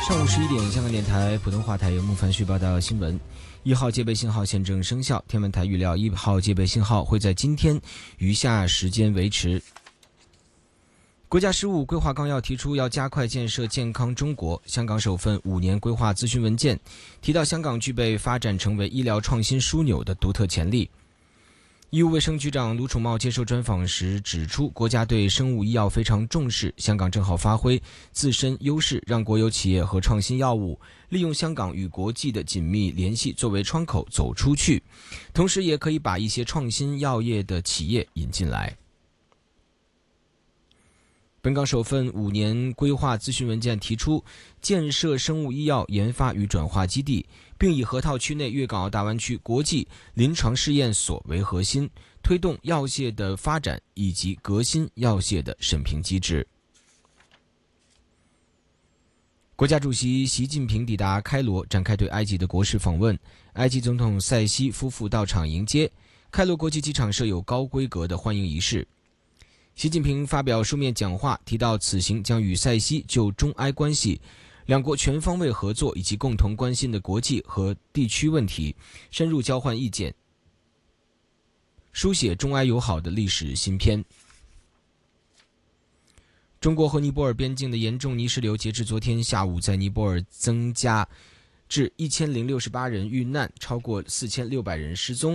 上午11点，香港电台普通话台由孟凡旭报道新闻。1号戒备信号现正生效，天文台预料1号戒备信号会在今天余下时间维持。国家15规划纲要提出要加快建设健康中国，香港首份5年规划咨询文件提到，香港具备发展成为医疗创新枢纽的独特潜力。医务卫生局长卢宠茂接受专访时指出，国家对生物医药非常重视，香港正好发挥自身优势，让国有企业和创新药物利用香港与国际的紧密联系作为窗口走出去，同时也可以把一些创新药业的企业引进来。本港首份5年规划咨询文件提出，建设生物医药研发与转化基地，并以河套区内粤港澳大湾区国际临床试验所为核心，推动药械的发展以及革新药械的审评机制。国家主席习近平抵达开罗，展开对埃及的国事访问。埃及总统塞西夫妇到场迎接，开罗国际机场设有高规格的欢迎仪式。习近平发表书面讲话，提到此行将与塞西就中埃关系、两国全方位合作以及共同关心的国际和地区问题深入交换意见，书写中埃友好的历史新篇。中国和尼泊尔边境的严重泥石流截至昨天下午在尼泊尔增加至1068人遇难，超过4600人失踪。